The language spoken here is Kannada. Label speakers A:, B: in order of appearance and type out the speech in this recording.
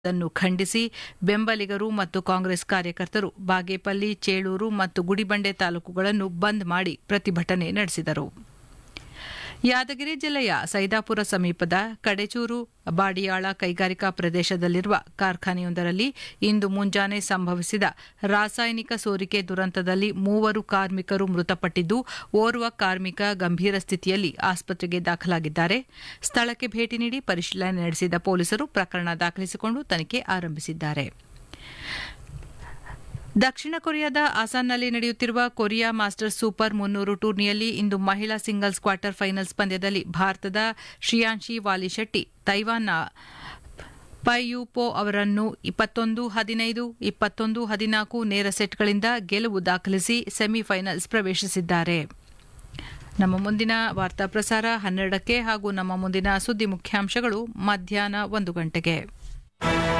A: ಅದನ್ನು ಖಂಡಿಸಿ ಬೆಂಬಲಿಗರು ಮತ್ತು ಕಾಂಗ್ರೆಸ್ ಕಾರ್ಯಕರ್ತರು ಬಾಗೇಪಲ್ಲಿ, ಚೇಳೂರು ಮತ್ತು ಗುಡಿಬಂಡೆ ತಾಲೂಕುಗಳನ್ನು ಬಂದ್ ಮಾಡಿ ಪ್ರತಿಭಟನೆ ನಡೆಸಿದರು. ಯಾದಗಿರಿ ಜಿಲ್ಲೆಯ ಸೈದಾಪುರ ಸಮೀಪದ ಕಡೆಚೂರು ಬಾಡಿಯಾಳ ಕೈಗಾರಿಕಾ ಪ್ರದೇಶದಲ್ಲಿರುವ ಕಾರ್ಖಾನೆಯೊಂದರಲ್ಲಿ ಇಂದು ಮುಂಜಾನೆ ಸಂಭವಿಸಿದ ರಾಸಾಯನಿಕ ಸೋರಿಕೆ ದುರಂತದಲ್ಲಿ 3 ಕಾರ್ಮಿಕರು ಮೃತಪಟ್ಟಿದ್ದು, ಓರ್ವ ಕಾರ್ಮಿಕ ಗಂಭೀರ ಸ್ಥಿತಿಯಲ್ಲಿ ಆಸ್ಪತ್ರೆಗೆ ದಾಖಲಾಗಿದ್ದಾರೆ. ಸ್ಥಳಕ್ಕೆ ಭೇಟಿ ನೀಡಿ ಪರಿಶೀಲನೆ ನಡೆಸಿದ ಪೊಲೀಸರು ಪ್ರಕರಣ ದಾಖಲಿಸಿಕೊಂಡು ತನಿಖೆ ಆರಂಭಿಸಿದ್ದಾರೆ. ದಕ್ಷಿಣ ಕೊರಿಯಾದ ಆಸಾನ್ನಲ್ಲಿ ನಡೆಯುತ್ತಿರುವ ಕೊರಿಯಾ ಮಾಸ್ಟರ್ಸ್ ಸೂಪರ್ 300 ಟೂರ್ನಿಯಲ್ಲಿ ಇಂದು ಮಹಿಳಾ ಸಿಂಗಲ್ಸ್ ಕ್ವಾರ್ಟರ್ ಫೈನಲ್ಸ್ ಪಂದ್ಯದಲ್ಲಿ ಭಾರತದ ಶ್ರೇಯಾಂಶಿ ವಾಲಿಶೆಟ್ಟಿ ತೈವಾನ್ನ ಪೈಯುಪೋ ಅವರನ್ನು 21-15, 21-14 ನೇರ ಸೆಟ್ಗಳಿಂದ ಗೆಲುವು ದಾಖಲಿಸಿ ಸೆಮಿಫೈನಲ್ಸ್ ಪ್ರವೇಶಿಸಿದ್ದಾರೆ. ನಮ್ಮ ಮುಂದಿನ ವಾರ್ತಾ ಪ್ರಸಾರ 12ಕ್ಕೆ ಹಾಗೂ ನಮ್ಮ ಮುಂದಿನ ಸುದ್ದಿ ಮುಖ್ಯಾಂಶಗಳು ಮಧ್ಯಾಹ್ನ 1 ಗಂಟೆಗೆ.